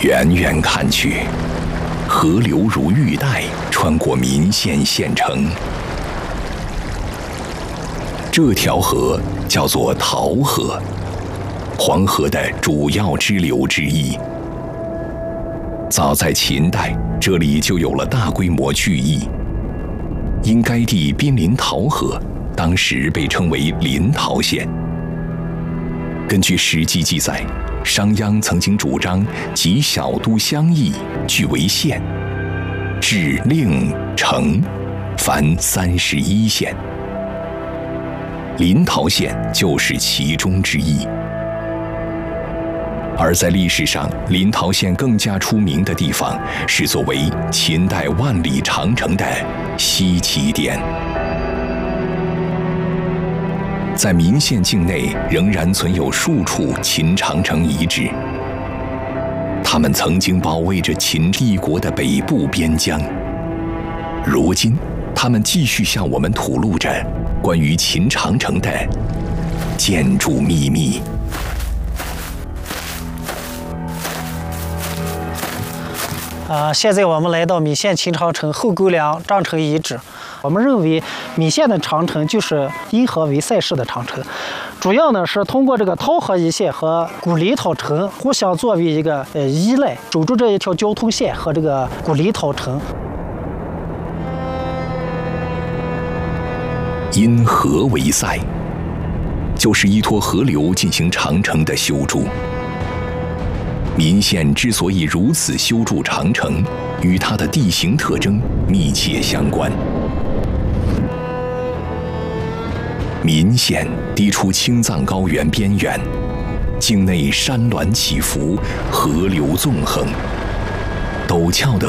远远看去，河流如玉带穿过岷县县城。这条河叫做桃河，黄河的主要支流之一。早在秦代，这里就有了大规模聚义。因该地濒临桃河，当时被称为临桃县。根据《史记》记载，商鞅曾经主张集小都乡邑聚为县，治令城，凡31县。临桃县就是其中之一。而在历史上，临桃县更加出名的地方是作为秦代万里长城的西起点。在岷县境内仍然存有数处秦长城遗址，它们曾经保卫着秦帝国的北部边疆。如今，它们继续向我们吐露着关于秦长城的建筑秘密。 现在我们来到岷县秦长城后沟梁长城遗址。我们认为岷县的长城就是因河为塞市的长城，主要呢是通过这个桃河一线和古里桃城互相作为一个依赖，守住这一条交通线和这个古里桃城。 因河为塞，就是依托河流进行长城的修筑。岷县之所以如此修筑长城，与它的地形特征密切相关。岷县地处青藏高原边缘，境内山峦起伏，河流纵横，陡峭的